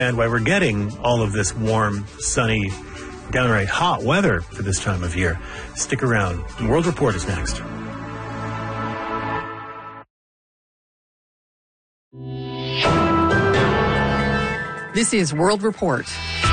And why we're getting all of this warm, sunny, downright hot weather for this time of year. Stick around. The World Report is next. This is World Report.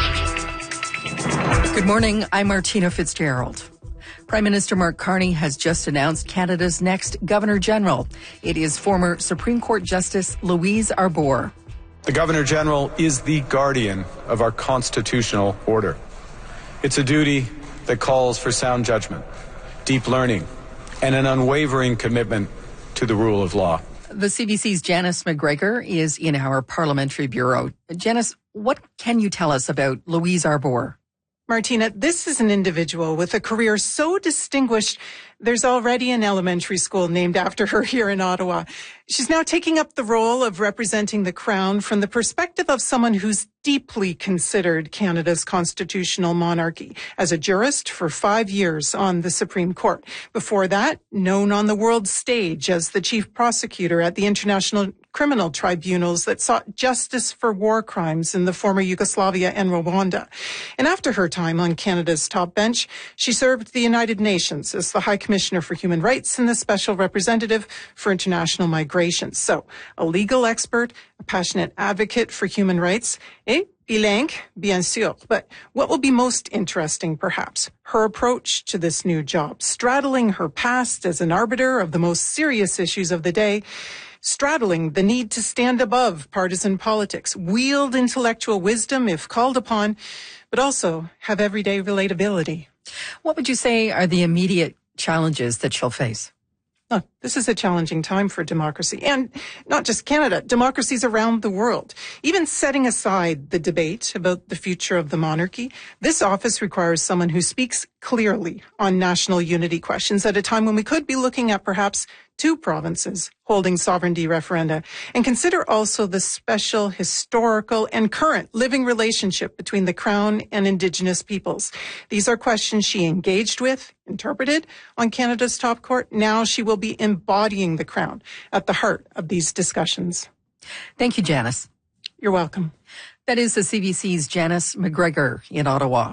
Good morning, I'm Martina Fitzgerald. Prime Minister Mark Carney has just announced Canada's next Governor-General. It is former Supreme Court Justice Louise Arbour. The Governor-General is the guardian of our constitutional order. It's a duty that calls for sound judgment, deep learning, and an unwavering commitment to the rule of law. The CBC's Janice McGregor is in our parliamentary bureau. Janice, what can you tell us about Louise Arbour? Martina, this is an individual with a career so distinguished, there's already an elementary school named after her here in Ottawa. She's now taking up the role of representing the Crown from the perspective of someone who's deeply considered Canada's constitutional monarchy as a jurist for 5 years on the Supreme Court. Before that, known on the world stage as the chief prosecutor at the International Criminal Tribunals that sought justice for war crimes in the former Yugoslavia and Rwanda. And after her time on Canada's top bench, she served the United Nations as the High Commissioner for Human Rights and the Special Representative for International Migration. So, a legal expert, a passionate advocate for human rights, bilingue, bien sûr. But what will be most interesting, perhaps, her approach to this new job, straddling her past as an arbiter of the most serious issues of the day, straddling the need to stand above partisan politics, wield intellectual wisdom if called upon, but also have everyday relatability. What would you say are the immediate challenges that she'll face? Oh, this is a challenging time for democracy, and not just Canada, democracies around the world. Even setting aside the debate about the future of the monarchy, this office requires someone who speaks clearly on national unity questions at a time when we could be looking at perhaps 2 provinces holding sovereignty referenda, and consider also the special, historical, and current living relationship between the Crown and Indigenous peoples. These are questions she engaged with, interpreted on Canada's top court. Now she will be embodying the Crown at the heart of these discussions. Thank you, Janice. You're welcome. That is the CBC's Janice McGregor in Ottawa.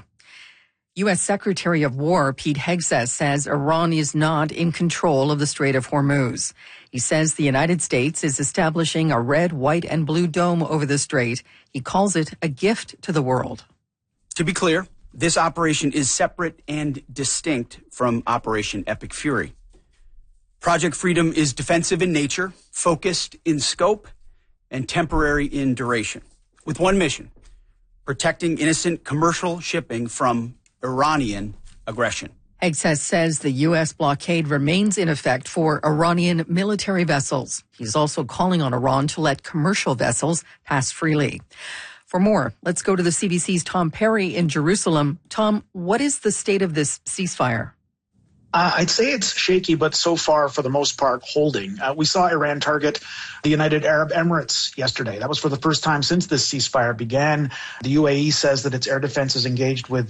U.S. Secretary of War Pete Hegseth says Iran is not in control of the Strait of Hormuz. He says the United States is establishing a red, white, and blue dome over the strait. He calls it a gift to the world. To be clear, this operation is separate and distinct from Operation Epic Fury. Project Freedom is defensive in nature, focused in scope, and temporary in duration, with one mission: protecting innocent commercial shipping from Iranian aggression. Hegseth says the U.S. blockade remains in effect for Iranian military vessels. He's also calling on Iran to let commercial vessels pass freely. For more, let's go to the CBC's Tom Perry in Jerusalem. Tom, what is the state of this ceasefire? I'd say it's shaky, but so far, for the most part, holding. We saw Iran target the United Arab Emirates yesterday. That was for the first time since this ceasefire began. The UAE says that its air defense is engaged with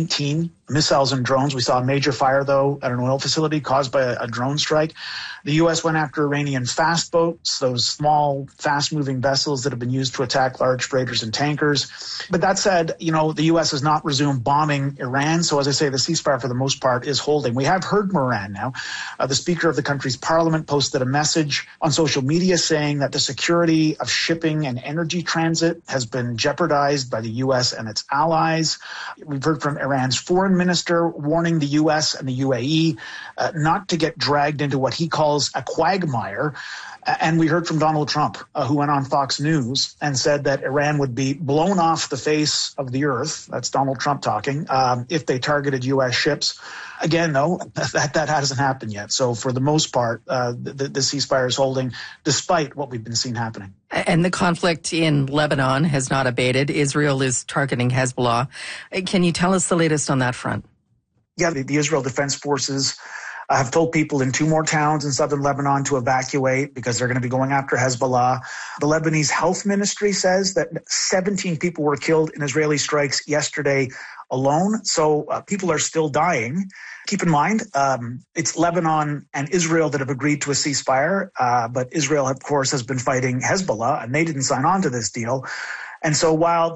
19 missiles and drones. We saw a major fire, though, at an oil facility caused by a drone strike. The U.S. went after Iranian fast boats, those small, fast-moving vessels that have been used to attack large freighters and tankers. But that said, the U.S. has not resumed bombing Iran. So, as I say, the ceasefire, for the most part, is holding. We have heard from Iran now. The Speaker of the country's parliament posted a message on social media saying that the security of shipping and energy transit has been jeopardized by the U.S. and its allies. We've heard from Iran's foreign minister warning the U.S. and the UAE not to get dragged into what he calls a quagmire. And we heard from Donald Trump, who went on Fox News and said that Iran would be blown off the face of the earth. That's Donald Trump talking, if they targeted U.S. ships. Again, though, that hasn't happened yet. So for the most part, the ceasefire is holding despite what we've been seeing happening. And the conflict in Lebanon has not abated. Israel is targeting Hezbollah. Can you tell us the latest on that front? Yeah, the Israel Defense Forces have told people in 2 more towns in southern Lebanon to evacuate because they're going to be going after Hezbollah. The Lebanese Health Ministry says that 17 people were killed in Israeli strikes yesterday alone. So people are still dying. Keep in mind, it's Lebanon and Israel that have agreed to a ceasefire. But Israel, of course, has been fighting Hezbollah, and they didn't sign on to this deal. And so while